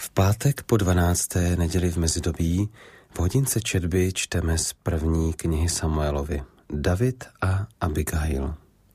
V pátek po 12. neděli v mezidobí v hodince četby čteme z první knihy Samuelovi David a Abigail.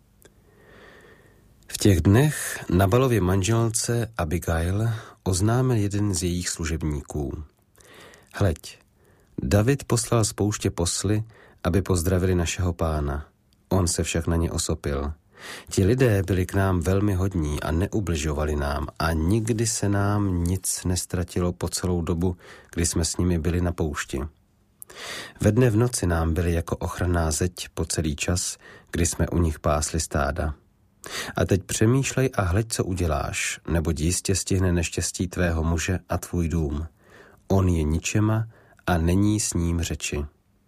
V těch dnech Nabalově manželce Abigail oznámil jeden z jejich služebníků. Hleď, David poslal z pouště posly, aby pozdravili našeho pána. On se však na ně osopil. Ti lidé byli k nám velmi hodní a neubližovali nám a nikdy se nám nic nestratilo po celou dobu, kdy jsme s nimi byli na poušti. Ve dne v noci nám byli jako ochranná zeď po celý čas, kdy jsme u nich pásli stáda. A teď přemýšlej a hleď, co uděláš, neboť jistě stihne neštěstí tvého muže a tvůj dům. On je ničema a není s ním řeči.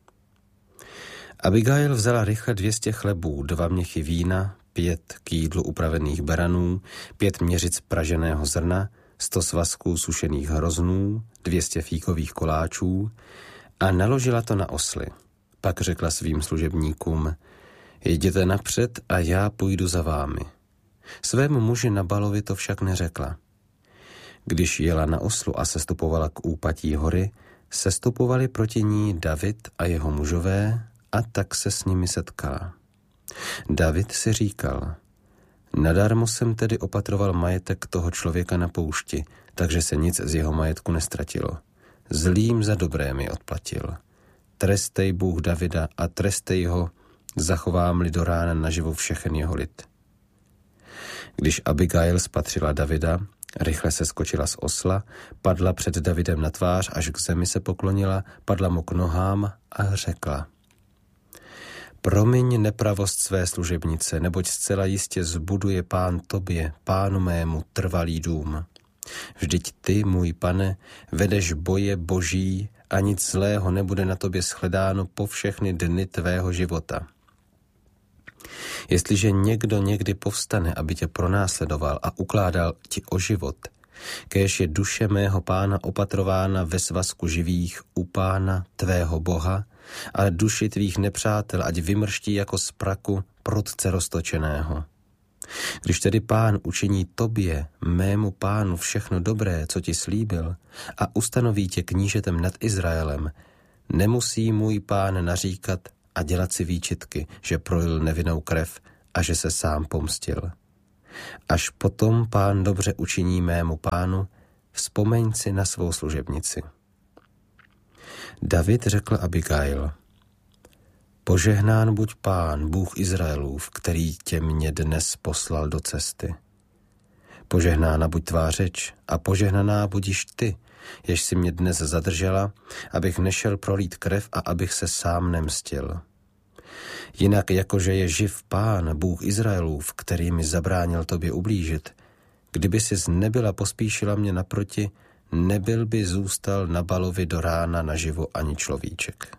Abigail vzala rychle 200 chlebů, 2 měchy vína, 5 k jídlu upravených beranů, 5 měřic praženého zrna, 100 svazků sušených hroznů, 200 fíkových koláčů a naložila to na osly. Pak řekla svým služebníkům: jděte napřed a já půjdu za vámi. Svému muži Nabalovi to však neřekla. Když jela na oslu a sestupovala k úpatí hory, sestupovali proti ní David a jeho mužové a tak se s nimi setkala. David si říkal: nadarmo jsem tedy opatroval majetek toho člověka na poušti, takže se nic z jeho majetku nestratilo. Zlým za dobré mi odplatil. Trestej Bůh Davida a trestej ho, zachovám-li do rána naživu všechen jeho lid. Když Abigail spatřila Davida, rychle se skočila z osla, padla před Davidem na tvář, až k zemi se poklonila, padla mu k nohám a řekla: promiň nepravost své služebnice, neboť zcela jistě zbuduje Pán tobě, pánu mému, trvalý dům. Vždyť ty, můj pane, vedeš boje boží a nic zlého nebude na tobě shledáno po všechny dny tvého života. Jestliže někdo někdy povstane, aby tě pronásledoval a ukládal ti o život, kéž je duše mého pána opatrována ve svazku živých u Pána tvého Boha, a duši tvých nepřátel ať vymrští jako z praku prudce roztočeného. Když tedy Pán učiní tobě, mému pánu, všechno dobré, co ti slíbil, a ustanoví tě knížetem nad Izraelem, nemusí můj pán naříkat a dělat si výčitky, že prolil nevinnou krev a že se sám pomstil. Až potom Pán dobře učiní mému pánu, vzpomeň si na svou služebnici. David řekl Abigail: požehnán buď Pán, Bůh Izraelův, který tě mě dnes poslal do cesty. Požehnána buď tvá řeč a požehnaná budíš ty, jež si mě dnes zadržela, abych nešel prolít krev a abych se sám nemstil. Jinak jakože je živ Pán, Bůh Izraelův, který mi zabránil tobě ublížit, kdyby sis nebyla pospíšila mě naproti, nebyl by zůstal Nabalovi do rána naživo ani človíček.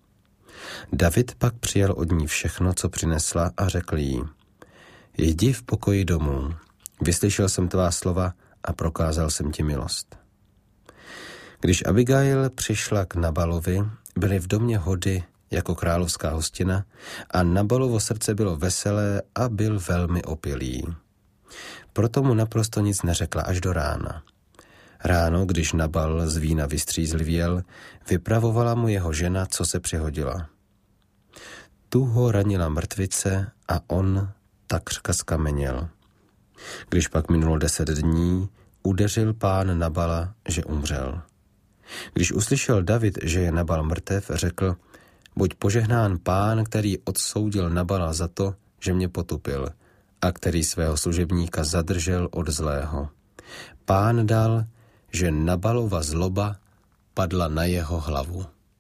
David pak přijal od ní všechno, co přinesla, a řekl jí: jdi v pokoji domů, vyslyšel jsem tvá slova a prokázal jsem ti milost. Když Abigail přišla k Nabalovi, byli v domě hody jako královská hostina a Nabalovo srdce bylo veselé a byl velmi opilý. Proto mu naprosto nic neřekla až do rána. Ráno, když Nabal z vína vystřízlivěl, vypravovala mu jeho žena, co se přihodila. Tu ho ranila mrtvice a on takřka skameněl. Když pak minulo 10 dní, udeřil Pán Nabala, že umřel. Když uslyšel David, že je Nabal mrtev, řekl: buď požehnán Pán, který odsoudil Nabala za to, že mě potupil, a který svého služebníka zadržel od zlého. Pán dal, že Nabalova zloba padla na jeho hlavu.